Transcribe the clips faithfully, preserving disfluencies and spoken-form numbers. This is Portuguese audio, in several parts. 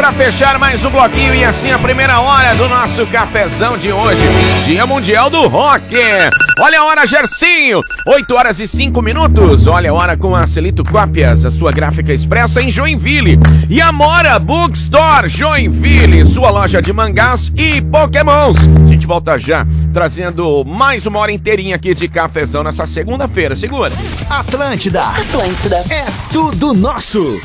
para fechar mais um bloquinho e assim a primeira hora do nosso cafezão de hoje, Dia Mundial do Rock. Olha a hora, Gercinho, oito horas e cinco minutos. Olha a hora com a Celito Cópias, a sua gráfica expressa em Joinville. E Amora Bookstore Joinville, sua loja de mangás e pokémons. A gente volta já, trazendo mais uma hora inteirinha aqui de cafezão nessa segunda-feira. Segura. Atlântida. Atlântida. É tudo nosso.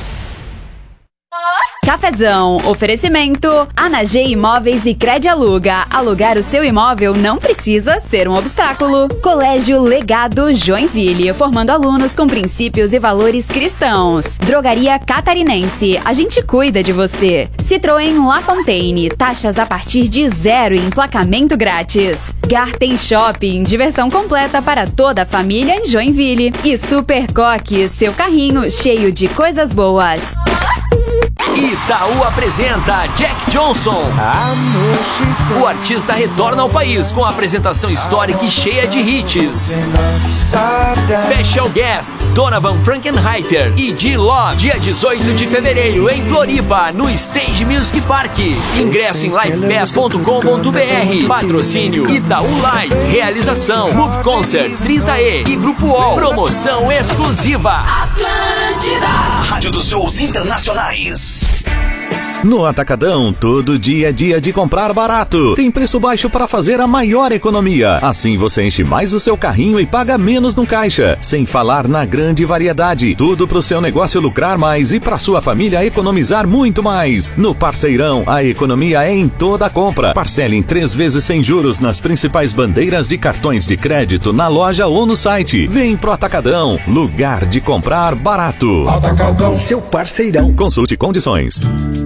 Cafezão, oferecimento Anagê Imóveis e Cred Aluga. Alugar o seu imóvel não precisa ser um obstáculo. Colégio Legado Joinville, formando alunos com princípios e valores cristãos. Drogaria Catarinense, a gente cuida de você. Citroën La Fontaine, taxas a partir de zero e emplacamento grátis. Garten Shopping, diversão completa para toda a família em Joinville. E Super Coque, seu carrinho cheio de coisas boas. Itaú apresenta Jack Johnson. O artista retorna ao país com a apresentação histórica e cheia de hits. Special Guests Donovan Frankenheiter e D-Log, dia dezoito de fevereiro em Floripa, no Stage Music Park. Ingresso em livepass ponto com ponto br. Patrocínio Itaú Live. Realização Move Concerts, trinta E e Grupo O. Promoção exclusiva Atlântida, a rádio dos shows internacionais. No Atacadão, todo dia é dia de comprar barato. Tem preço baixo para fazer a maior economia. Assim você enche mais o seu carrinho e paga menos no caixa. Sem falar na grande variedade. Tudo para o seu negócio lucrar mais e para sua família economizar muito mais. No Parceirão, a economia é em toda a compra. Parcele em três vezes sem juros nas principais bandeiras de cartões de crédito na loja ou no site. Vem pro Atacadão, lugar de comprar barato. Atacadão, seu parceirão. Consulte condições.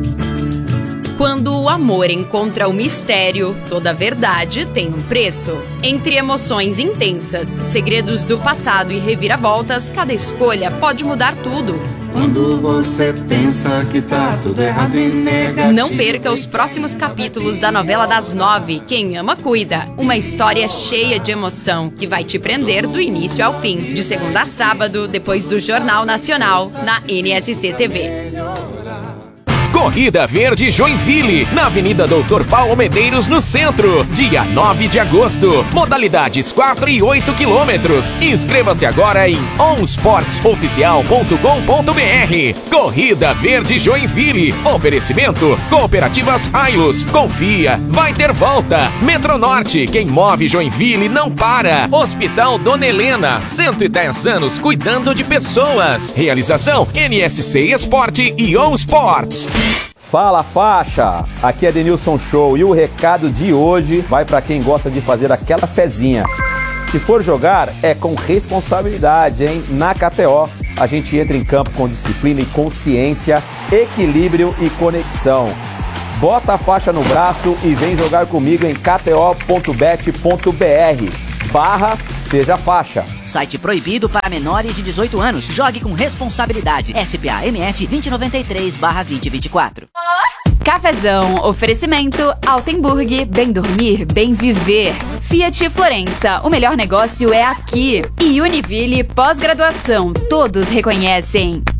Quando o amor encontra o mistério, toda verdade tem um preço. Entre emoções intensas, segredos do passado e reviravoltas, cada escolha pode mudar tudo. Quando você pensa que tá tudo errado e negativo. Não perca os próximos capítulos da novela das nove, Quem Ama Cuida. Uma história cheia de emoção que vai te prender do início ao fim. De segunda a sábado, depois do Jornal Nacional, na N S C T V. Corrida Verde Joinville, na Avenida Doutor Paulo Medeiros, no centro, dia nove de agosto. Modalidades quatro e oito quilômetros. Inscreva-se agora em on sports oficial ponto com ponto br. Corrida Verde Joinville. Oferecimento Cooperativas Ailos. Confia, vai ter volta. Metronorte, quem move Joinville não para. Hospital Dona Helena, cento e dez anos cuidando de pessoas. Realização N S C Esporte e On Sports. Fala faixa, aqui é Denilson Show e o recado de hoje vai para quem gosta de fazer aquela fezinha. Se for jogar, é com responsabilidade, hein? Na K T O, a gente entra em campo com disciplina e consciência, equilíbrio e conexão. Bota a faixa no braço e vem jogar comigo em k t o ponto bet ponto b r barra Seja Faixa. Site proibido para menores de dezoito anos. Jogue com responsabilidade. S P A M F vinte e noventa e três barra vinte e vinte e quatro. Cafezão, oferecimento Altenburg, bem dormir, bem viver. Fiat Florença, o melhor negócio é aqui. E Univille, pós-graduação, todos reconhecem.